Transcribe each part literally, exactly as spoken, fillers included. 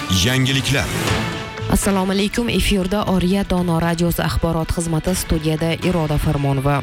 Yangiliklar. Assalomu alaykum. Efirda Oriya Dono radiosi axborot xizmati, studiyada Iroda Farmonova.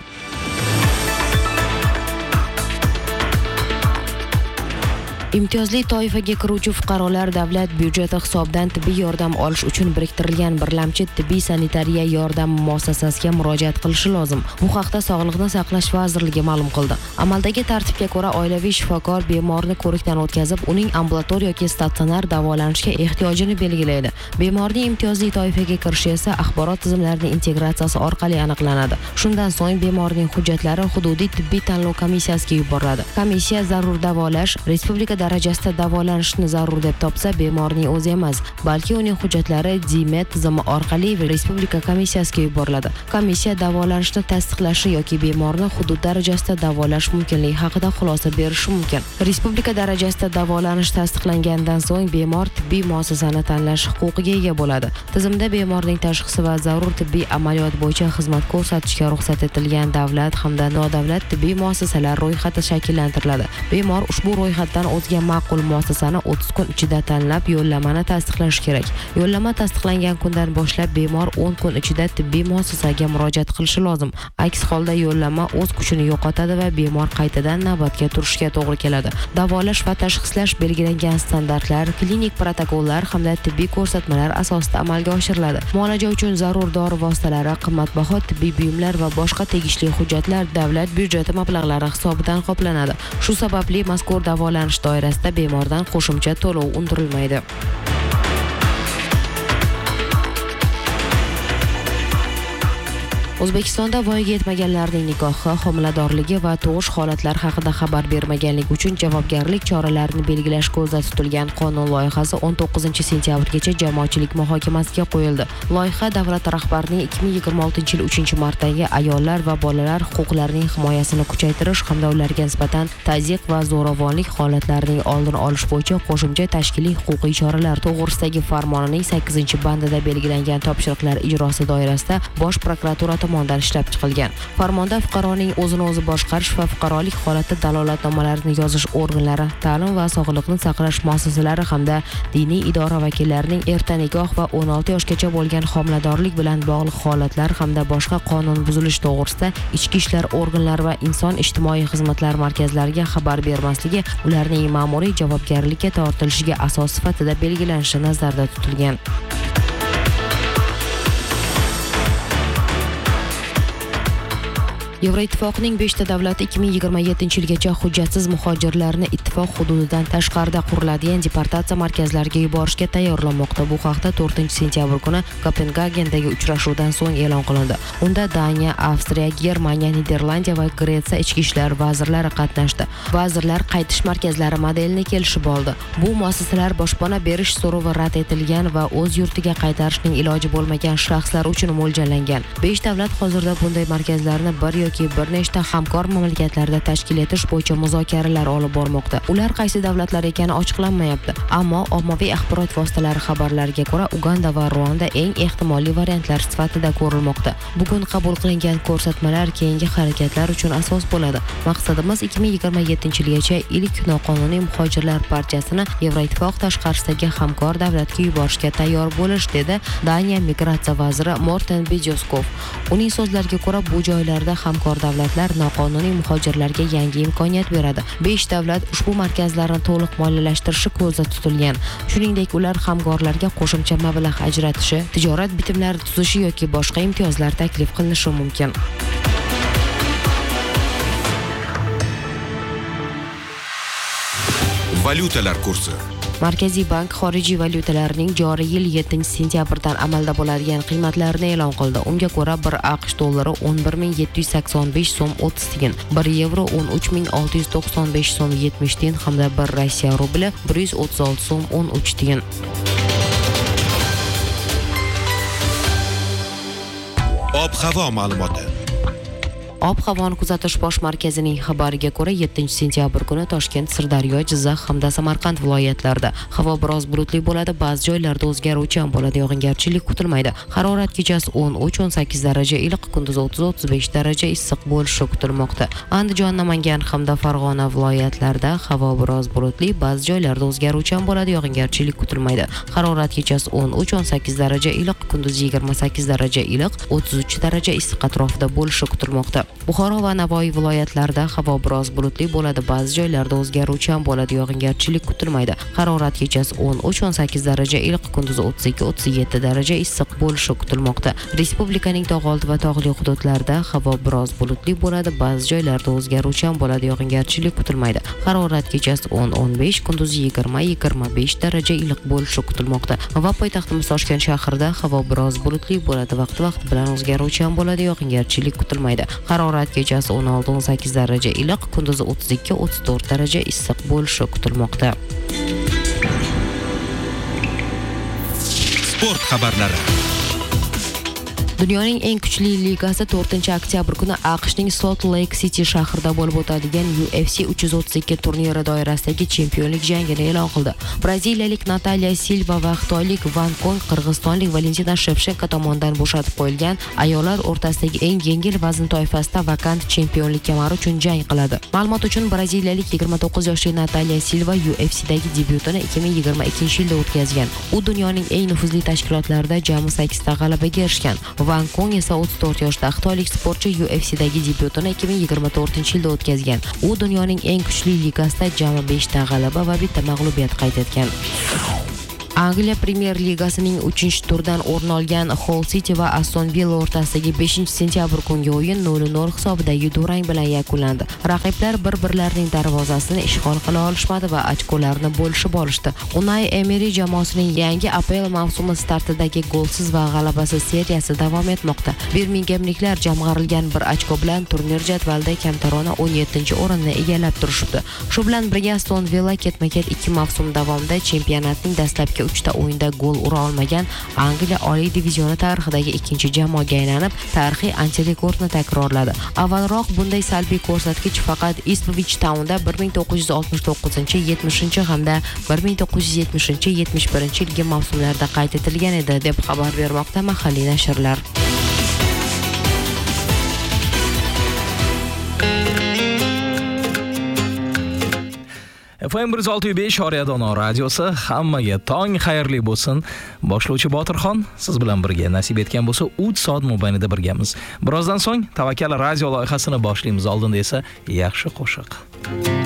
Imtiyozli toifaga kiruvchi fuqarolar davlat byudjeti hisobidan tibbiy yordam olish uchun biriktirilgan birlamchi tibbiy sanitariya yordam muassasasiga murojaat qilishi lozim. Bu haqda Sog'liqni saqlash vazirligi ma'lum qildi. Amaldagi tartibga ko'ra, oilaviy shifokor bemorni ko'rikdan o'tkazib, uning ambulator yoki statsionar davolanishga ehtiyojini belgilaydi. Bemorning imtiyozli toifaga kirishi esa axborot tizimlarining integratsiyasi orqali aniqlanadi. Shundan so'ng bemorning hujjatlari hududiy tibbiy tanlov komissiyasiga yuboriladi. Komissiya zarur davolash, respublika darajasida davolanishni zarur deb topsa, bemorning o'zi emas, balki uning hujjatlari DIMET tizimi orqali respublika komissiyasiga yuboriladi. Komissiya davolanishni tasdiqlashi yoki bemorni hudud darajasida davolash mumkinligi haqida xulosa berishi mumkin. Respublika darajasida davolanish tasdiqlangandan so'ng bemor tibbiy muassasani tanlash huquqiga ega bo'ladi. Tizimda bemorning tashxisi va zarur tibbiy amaliyot bo'yicha xizmat ko'rsatishga ruxsat etilgan davlat hamda nodavlat tibbiy muassasalar ro'yxati shakllantiriladi. Bemor ushbu ro'yxatdan o'zga ma'qul muassasani o'ttiz kun ichida tanlab, yo'llamani tasdiqlashi kerak. Yo'llama tasdiqlangan kundan boshlab bemor o'n kun ichida tibbiy muassasaga murojaat qilishi lozim. Aks holda yo'llama o'z kuchini yo'qotadi va bemor qaytadan navbatga turishga to'g'ri keladi. Davolash va tashxislash belgilangan standartlar, klinik protokollar hamda tibbiy ko'rsatmalar asosida amalga oshiriladi. Muolaja uchun zarur dori vositalari, qimmatbaho tibbiy buyumlar va boshqa tegishli hujjatlar davlat byudjeti mablag'lari hisobidan qoplanadi. Shu sababli mazkur davolanish doirasida bemordan qo'shimcha to'lov undirilmaydi. O'zbekistonda voyaga yetmaganlarning nikohi, homiladorligi va tug'ish holatlari haqida xabar bermaganlik uchun javobgarlik choralarini belgilash ko'zda tutilgan qonun loyihasi o'n to'qqizinchi sentyabrgacha jamoatchilik muhokamasiga qo'yildi. Loyiha davlat rahbarining ikki ming yigirma oltinchi yil uchinchi martdagi ayollar va bolalar huquqlarining himoyasini kuchaytirish hamda ularga nisbatan tazyiq va zo'ravonlik holatlarining oldini olish bo'yicha qo'shimcha tashkiliy huquqiy choralar to'g'risidagi farmonining sakkizinchi bandida belgilangan topshiriqlar ijrosi doirasida Bosh prokuratura tomonidan ishlab chiqilgan. Farmonda fuqaroning o'zini o'zi boshqarish va fuqarolik holati dalolatnomalarini yozish organlari, ta'lim va sog'liqni saqlash muassasalari hamda diniy idora vakillarining erta nikoh va o'n olti yoshgacha bo'lgan homiladorlik bilan bog'liq holatlar hamda boshqa qonun buzilish to'g'risida ichki ishlar organlari va inson ijtimoiy xizmatlar markazlariga xabar bermasligi ularning ma'muriy javobgarlikka tortilishiga asos sifatida belgilanishi nazarda tutilgan. Yevroittifoqning beshta davlati ikki ming yigirma yettinchi yilgacha hujjatsiz muhojirlarni ittifoq hududidan tashqarida quriladigan deportatsiya markazlariga yuborishga tayyorlanmoqda. Bu haqda to'rtinchi sentyabr kuni Kopengagendagi uchrashuvdan so'ng e'lon qilindi. Unda Daniya, Avstriya, Germaniya, Niderlandiya va Gretsiya ichki ishlar vazirlari qatnashdi. Vazirlar qaytish markazlari modelini kelishib oldi. Bu muassasalar boshpana berish so'rovi rad etilgan va o'z yurtiga qaytarishning iloji bo'lmagan shaxslar uchun mo'ljallangan. besh davlat hozirda bunday markazlarni bir yoki bir nechta hamkor mamlakatlarda tashkil etish bo'yicha muzokaralar olib bormoqda. Ular qaysi davlatlar ekani ochiqlanmayapti. Ammo ommaviy axborot vositalari xabarlariga ko'ra Uganda va Ruanda eng ehtimoliy variantlar sifatida ko'rilmoqda. Bugun qabul qilingan ko'rsatmalar keyingi harakatlar uchun asos bo'ladi. Maqsadimiz ikki ming yigirma yettinchi yilgacha ilk noqonuniy muhojirlar partiyasini Yevroittifoq tashqarisidagi hamkor davlatga yuborishga tayyor bo'lish, dedi Daniya migratsiya vaziri Morten Bidjoskov. Uning so'zlariga ko'ra, bu joylarda hamkor davlatlar noqonuniy muhojirlarga yangi imkoniyat beradi. besh davlat ushbu markazlarni to'liq moliyalashtirishi ko'zda tutilgan. Shuningdek, ular hamkorlarga qo'shimcha mablag' ajratishi, tijorat bitimlari tuzishi yoki boshqa imtiyozlar taklif qilinishi mumkin. Valyutalar kursi. Markaziy bank xorijiy valyutalarning joriy yil yettinchi sentyabrdan amalda bo'ladigan qiymatlarini e'lon qildi. Unga ko'ra bir AQSh dollari o'n bir ming yetti yuz sakson besh so'm o'ttiz tiyin, bir yevro o'n uch ming olti yuz to'qson besh so'm yetmish tiyin hamda bir Rossiya rubli bir yuz o'ttiz olti so'm o'n uch tiyin. Ob-havo ma'lumoti. Ob-havoni kuzatish bosh markazining xabariga ko'ra, yettinchi sentyabr kuni Toshkent, Sirdaryo, Jizzax hamda Samarqand viloyatlarida havo biroz bulutli bo'ladi, ba'zi joylarda o'zgaruvchan bo'ladi, yog'ingarchilik kutilmaydi. Harorat kechasi o'n uch o'n sakkiz daraja iliq, kunduz o'ttiz o'ttiz besh daraja issiq bo'lishi kutilmoqda. Andijon, Namangan hamda Farg'ona viloyatlarida havo biroz bulutli, ba'zi joylarda o'zgaruvchan bo'ladi, yog'ingarchilik kutilmaydi. Harorat kechasi o'n uch o'n sakkiz daraja iliq, kunduz yigirma sakkiz daraja iliq, o'ttiz uch daraja issiq atrofida bo'lishi kutilmoqda. Buxoro va Navoiy viloyatlarida havo biroz bulutli bo'ladi, ba'zi joylarda o'zgaruvchan bo'ladi, yog'ingarchilik kutilmaydi. Harorat kechasi o'n uch o'n sakkiz daraja iliq, kunduz o'ttiz ikki o'ttiz yetti daraja issiq bo'lishi kutilmoqda. Respublikaning tog' oldi va tog'li hududlarida havo biroz bulutli bo'ladi, ba'zi joylarda o'zgaruvchan bo'ladi, yog'ingarchilik kutilmaydi. Harorat kechasi o'n o'n besh, kunduz yigirma yigirma besh daraja iliq bo'lishi kutilmoqda. Va poytaxtimiz Toshkent shahrida havo biroz bulutli bo'ladi, vaqti-vaqt bilan o'zgaruvchan bo'ladi, yog'ingarchilik kutilmaydi. Harorat kechasi o'n olti o'n sakkiz daraja iliq, kunduz o'ttiz ikki o'ttiz to'rt daraja issiq bo'lishi kutilmoqda. Sport xabarlari. Dunyoning eng kuchli ligasi to'rtinchi oktyabr kuni AQShning Salt Lake City shahrida bo'lib o'tadigan U F C uch yuz o'ttiz ikki turniri doirasidagi chempionlik jangini e'lon qildi. Braziliyalik Natalia Silva va xitoylik Van Kong qirg'izistonlik Valentina Shevchenko tomonidan bo'shatib qo'yilgan ayollar o'rtasidagi eng yengil vazn toifasida vakant chempionlik kamari uchun jang qiladi. Ma'lumot uchun, braziliyalik yigirma to'qqiz yoshli Natalia Silva U F C'dagi debyutini ikki ming yigirma ikkinchi yilda o'tkazgan. U dunyoning eng nufuzli tashkilotlarida jami sakkizta g'alabaga erishgan. Van Kong esa o'ttiz to'rt yoshda xitoylik sportchi U F C'dagi debyutini ikki ming yigirma to'rtinchi yilda o'tkazgan. U dunyoning eng kuchli ligasida jami beshta g'alaba va bitta mag'lubiyat qayd etgan. Angliya Premier Ligasining uchinchi turdan o'rin olgan Hull City va Aston Villa o'rtasidagi beshinchi sentyabr kungi o'yin nol nol hisobidagi durang bilan yakunlandi. Raqiblar bir-birlarining darvozasini ishg'ol qila olishmadi va ochkolarni bo'lishib olishdi. Unai Emery jamoasining yangi A P L mavsumi startidagi golsiz va g'alabasiz seriyasi davom etmoqda. Birmingemliklar jamg'arilgan bir ochko bilan turnir jadvalida kamtarona o'n yettinchi o'rinni egallab turishibdi. Shu bilan birga Aston Villa ketma-ket ikki mavsum davomida chempionatning dastlabki uchta o'yinda gol ura olmagan Angliya oliy divizioni tarixidagi ikkinchi jamoaga aylanib, tarixiy antirekordni takrorladi. Avvalroq bunday salbiy ko'rsatkich faqat Ipswich Townda bir ming to'qqiz yuz oltmish to'qqizinchi yetmishinchi hamda bir ming to'qqiz yuz yetmishinchi yetmish birinchi yilgi mavsumlarda qayd etilgan edi, deb xabar bermoqda mahalliy nashrlar. F M bir yuz olti nuqta besh Oriyadona radiosi, hammaga tong xayrli bo'lsin. Boshlovchi Botirxon siz bilan birga, nasib etgan bo'lsa uch soat mobaynida birgamiz. Birozdan so'ng Tavakkal radio loyihasini boshlaymiz, oldinda esa yaxshi qo'shiq.